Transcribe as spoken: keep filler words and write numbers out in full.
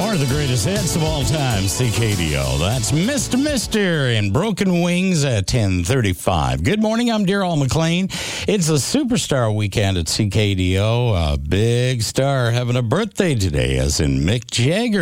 More of the greatest hits of all time, C K D O. That's Mister Mister and Broken Wings at ten thirty-five. Good morning, I'm Darrell McLean. It's a superstar weekend at C K D O. A big star having a birthday today, as in Mick Jagger.